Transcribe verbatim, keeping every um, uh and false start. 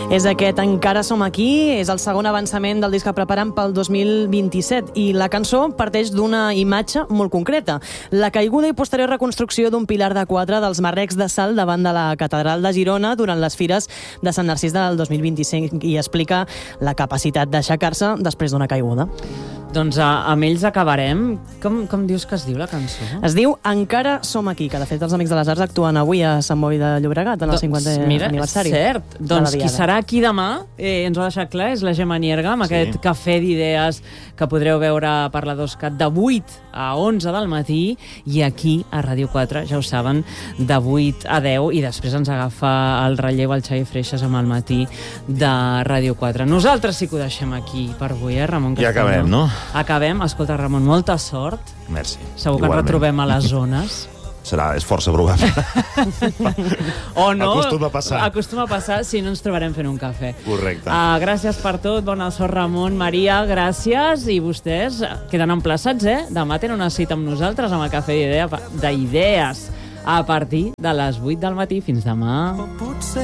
És aquest Encara som aquí, és el segon avançament del disc que preparen pel dos mil vint-i-set i la cançó parteix d'una imatge molt concreta, la caiguda i posterior reconstrucció d'un pilar de quatre dels marrecs de sal davant de la catedral de Girona durant les fires de Sant Narcís del dos mil vint-i-cinc i explica la capacitat d'aixecar-se després d'una caiguda. Doncs a, amb ells acabarem. Com, com dius que es diu la cançó? Es diu Encara som aquí, que de fet els Amics de les Arts actuen avui a Sant Boi de Llobregat en el doncs, cinquantè mira, aniversari. Cert. Doncs qui serà aquí demà, eh, ens ho ha deixat clar, és la Gemma Nierga, amb sí. aquest cafè d'idees que podreu veure per la dos cat de vuit a onze del matí i aquí a Ràdio quatre, ja ho saben, de vuit a deu i després ens agafa el relleu el Xavi Freixas amb el matí de Ràdio quatre. Nosaltres sí que ho deixem aquí per avui, eh, Ramon? Ja acabem, no? Acabem. Escolta, Ramon, molta sort. Merci. Segur que ens retrobem a les zones. Serà, és força probable. O no. Acostuma a passar. Acostuma a passar, si no ens trobarem fent un cafè. Correcte. Uh, gràcies per tot, bona sort, Ramon, Maria, gràcies. I vostès queden emplaçats, eh? Demà tenen una cita amb nosaltres amb el Cafè d'Idees a partir de les vuit del matí. Fins demà.